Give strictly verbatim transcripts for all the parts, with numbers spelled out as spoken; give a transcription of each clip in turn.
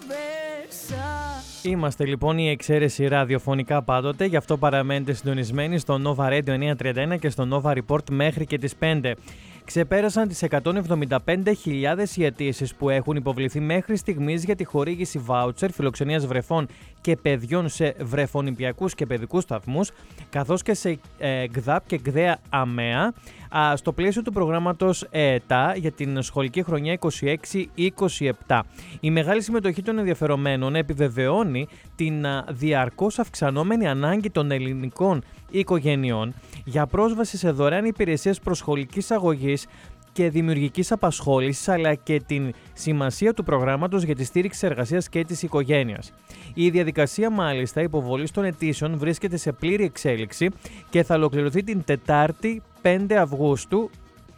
Είμαστε λοιπόν η εξαίρεση ραδιοφωνικά πάντοτε, γι' αυτό παραμένετε συντονισμένοι στο Nova Radio εννιακόσια τριάντα ένα και στο Nova Report μέχρι και τις πέντε. Ξεπέρασαν τις εκατόν εβδομήντα πέντε χιλιάδες οι αιτήσεις που έχουν υποβληθεί μέχρι στιγμής για τη χορήγηση βάουτσερ φιλοξενίας βρεφών και παιδιών σε βρεφονιπιακούς και παιδικούς σταθμούς, καθώς και σε ε, ΓΔΑΠ και ΓΔΕΑ ΑΜΕΑ, α, στο πλαίσιο του προγράμματος ΕΕΤΑ για την σχολική χρονιά είκοσι έξι είκοσι επτά. Η μεγάλη συμμετοχή των ενδιαφερομένων επιβεβαιώνει την α, διαρκώς αυξανόμενη ανάγκη των ελληνικών οικογενειών για πρόσβαση σε δωρεάν υπηρεσίες προσχολικής αγωγής και δημιουργικής απασχόλησης, αλλά και την σημασία του προγράμματος για τη στήριξη εργασίας και της οικογένειας. Η διαδικασία μάλιστα υποβολής των αιτήσεων βρίσκεται σε πλήρη εξέλιξη και θα ολοκληρωθεί την Τετάρτη πέντε Αυγούστου.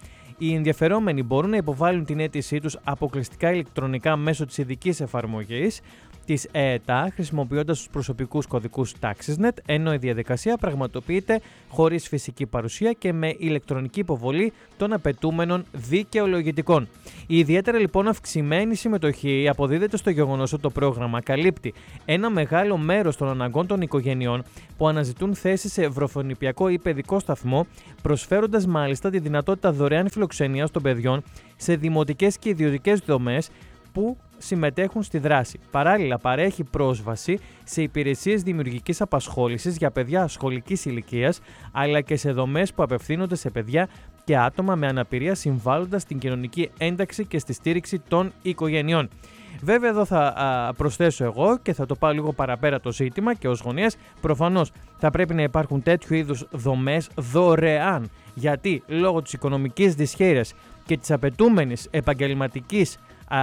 Οι ενδιαφερόμενοι μπορούν να υποβάλουν την αίτησή τους αποκλειστικά ηλεκτρονικά μέσω της ειδικής εφαρμογής της ΕΕΤΑ, χρησιμοποιώντας τους προσωπικούς κωδικούς TaxisNet, ενώ η διαδικασία πραγματοποιείται χωρίς φυσική παρουσία και με ηλεκτρονική υποβολή των απαιτούμενων δικαιολογητικών. Η ιδιαίτερα λοιπόν αυξημένη συμμετοχή αποδίδεται στο γεγονός ότι το πρόγραμμα καλύπτει ένα μεγάλο μέρος των αναγκών των οικογενειών που αναζητούν θέσεις σε βρεφονιπιακό ή παιδικό σταθμό, προσφέροντας μάλιστα τη δυνατότητα δωρεάν φιλοξενίας των παιδιών σε δημοτικές και ιδιωτικές δομές που συμμετέχουν στη δράση. Παράλληλα, παρέχει πρόσβαση σε υπηρεσίες δημιουργικής απασχόλησης για παιδιά σχολικής ηλικίας, αλλά και σε δομές που απευθύνονται σε παιδιά και άτομα με αναπηρία, συμβάλλοντας στην κοινωνική ένταξη και στη στήριξη των οικογενειών. Βέβαια, εδώ θα α, προσθέσω εγώ και θα το πάω λίγο παραπέρα το ζήτημα και ως γονέας, προφανώς θα πρέπει να υπάρχουν τέτοιου είδους δομές δωρεάν, γιατί λόγω της οικονομικής δυσχέρειας και της απαιτούμενης επαγγελματικής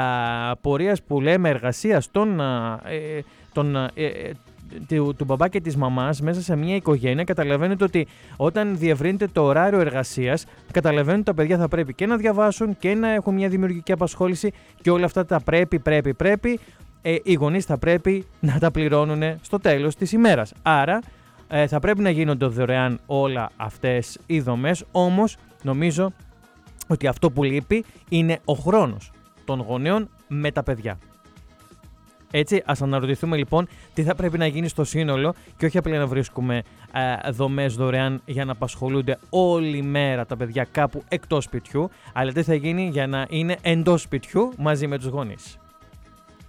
α, πορείας που λέμε εργασίας των, α, ε, των, ε, ε, του, του μπαμπά και της μαμάς μέσα σε μια οικογένεια, καταλαβαίνετε ότι όταν διευρύνεται το ωράριο εργασίας, καταλαβαίνετε ότι τα παιδιά θα πρέπει και να διαβάσουν και να έχουν μια δημιουργική απασχόληση και όλα αυτά τα πρέπει, πρέπει, πρέπει, ε, οι γονείς θα πρέπει να τα πληρώνουν στο τέλος της ημέρας. Άρα ε, θα πρέπει να γίνονται δωρεάν όλα αυτές οι δομές, όμως νομίζω ότι αυτό που λείπει είναι ο χρόνος των γονέων με τα παιδιά. Έτσι, ας αναρωτηθούμε λοιπόν τι θα πρέπει να γίνει στο σύνολο και όχι απλά να βρίσκουμε ε, δομές δωρεάν για να απασχολούνται όλη μέρα τα παιδιά κάπου εκτός σπιτιού, αλλά τι θα γίνει για να είναι εντός σπιτιού μαζί με τους γονείς.